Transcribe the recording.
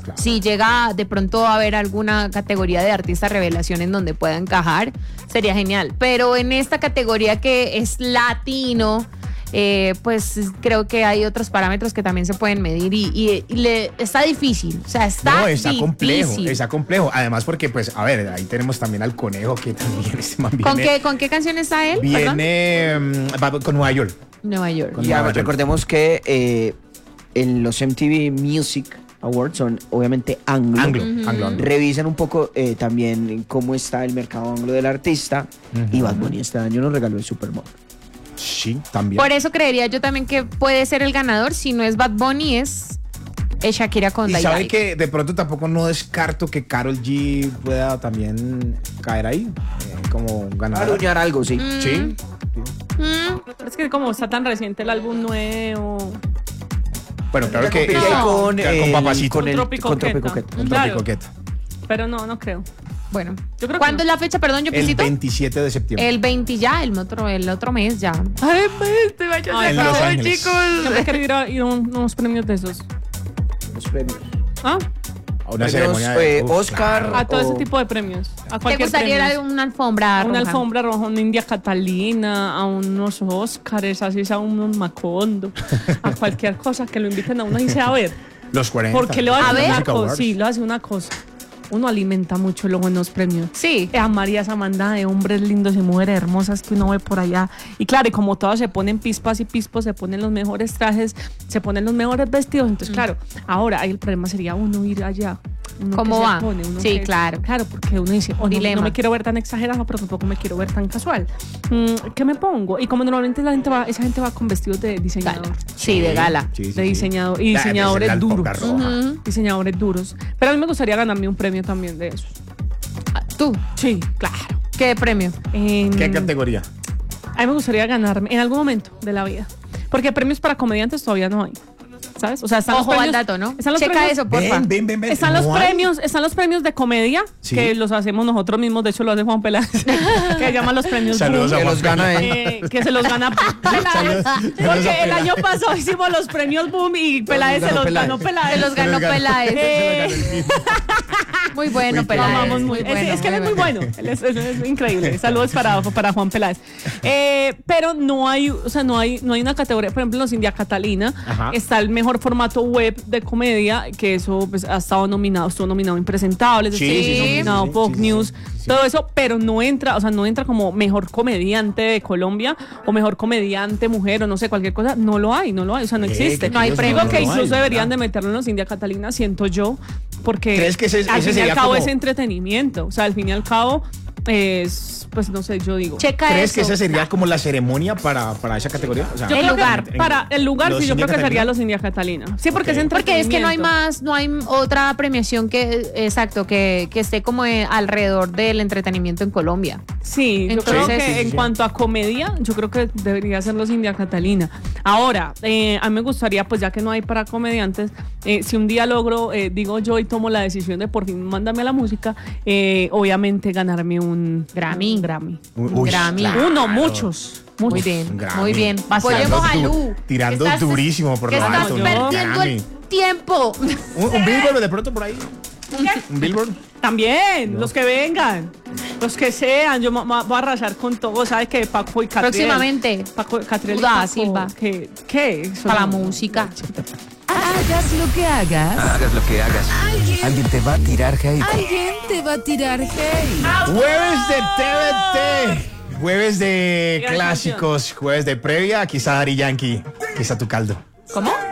claro. Si llega de pronto a haber alguna categoría de artista revelación en donde pueda encajar, sería genial. Pero en esta categoría que es latino, pues creo que hay otros parámetros que también se pueden medir y está difícil. O sea, está difícil. Está complejo. Además porque, pues, a ver, ahí tenemos también al Conejo que también este man viene. ¿Con qué canción está él? Viene con Nueva York. Nueva York. Con Y Nueva York. recordemos que en los MTV Music Awards son obviamente anglo. Revisan un poco también cómo está el mercado anglo del artista. Y Bad Bunny este año nos regaló el Super Bowl. Sí, también. Por eso creería yo también que puede ser el ganador. Si no es Bad Bunny, es Shakira con Y Like sabe Like. que de pronto tampoco no descarto que Karol G pueda también caer ahí como ganador. Aruñar algo, sí. Sí. Es que como está tan reciente el álbum nuevo. Bueno, claro que Con Papacito. con Tropicoqueta. Con Claro. Tropicoqueta. Pero no creo. Bueno, Yo creo que ¿cuándo no. es la fecha? Perdón, yo El pisito. 27 de septiembre. El 20 ya, el otro mes ya. Ay, te vaya En Los Ángeles. Yo me quiero ir a unos premios de esos. los premios. ¿Ah? A una Premios, ceremonia de Oscar. claro. A todo ese O- tipo de premios. A ¿Te cualquier gustaría ir premio. a una alfombra A una roja? alfombra roja, a una India Catalina, a unos Óscares, así sea unos Macondo, a cualquier cosa que lo inviten a uno y sea a ver. Los 40. Porque lo hace ver. una Music cosa. Awards. Sí, lo hace una cosa. Uno alimenta mucho los buenos premios. Sí. A María esa manda de hombres lindos y mujeres hermosas que uno ve por allá. Y claro, y como todas se ponen pispas y pispos, se ponen los mejores trajes, se ponen los mejores vestidos. Entonces, claro, ahora ahí el problema sería uno ir allá. Uno ¿Cómo que se va? pone, uno Sí, que- claro. Claro, porque uno dice, no Dilema. me quiero ver tan exagerado, pero tampoco me quiero ver tan casual. ¿Qué me pongo? Y como normalmente esa gente va con vestidos de diseñador. Gala. Sí, de gala. Sí, sí, De sí. diseñador y Ah, diseñadores pues, la duros. alfombra roja. Diseñadores duros. Pero a mí me gustaría ganarme un premio también de esos. ¿Tú? Sí, claro. ¿Qué premio? ¿Qué categoría? A mí me gustaría ganarme en algún momento de la vida. Porque premios para comediantes todavía no hay. ¿Sabes? O sea, están Ojo los al premios, dato, ¿no? Están los Checa premios, eso, porfa. Ven. Están los ¿No hay? premios de comedia Sí. que los hacemos nosotros mismos. De hecho, lo hace Juan Peláez. Que llaman los premios Saludos Boom. a Que Juan los gana Peláez. él. Que se los gana Peláez. Porque el año pasado hicimos los premios Boom y Peláez se los ganó Peláez. Se los ganó Peláez. Eh, Muy bueno, Muy Peláez. Lo amamos muy. Es que él es muy bueno. Él es increíble. Saludos para Juan Peláez. Pero no hay, o sea, no hay una categoría. Por ejemplo, en los India Catalina Ajá. está el mejor formato web de comedia, que eso pues, estuvo nominado Impresentables, Sí, estuvo sí, sí, nominado sí, Fox sí, News, sí. todo eso, pero no entra, o sea, no entra como mejor comediante de Colombia o mejor comediante mujer o no sé, cualquier cosa. No lo hay, o sea, no existe. no hay premio. Digo que no incluso hay, deberían ¿verdad? de meterlo en los India Catalina, siento yo, porque ¿Crees que ese al fin y sería al cabo como- es entretenimiento. O sea, al fin y al cabo es, pues no sé, yo digo. Checa ¿Crees eso. que esa sería como la ceremonia para esa categoría? O sea, Yo El creo que lugar. para el lugar, Los sí, yo India creo que sería Catalina. los India Catalina. Sí, porque Ok. es Porque es que no hay entretenimiento. no hay otra premiación que esté como alrededor del entretenimiento en Colombia. Sí, yo creo Entonces- que Sí. en cuanto a comedia, yo creo que debería ser los India Catalina. Ahora, a mí me gustaría, pues ya que no hay para comediantes, si un día logro, digo yo y tomo la decisión de por fin mándame a la música, obviamente ganarme un Grammy. Un Grammy. Uy, Grammy. claro. Uno, muchos. Muy bien, Un Grammy. muy bien. Apoyemos a Lu. Tirando Que estás- durísimo por que lo estás alto. perdiendo Grammy. el tiempo. Un Billboard de pronto por ahí. Un Billboard. También, los que vengan, los que sean, yo voy a arrasar con todo, ¿sabes qué? Paco y Catriel. Próximamente. Catriel y Uda Paco, Silva. ¿Qué? Para la música. Hagas lo que hagas, Hagas lo que hagas. Alguien te va a tirar hate. alguien te va a tirar hate. Jueves de TVT. Jueves de Gran clásicos. Jueves de previa. Aquí está Daddy Yankee. Aquí está tu caldo. ¿Cómo?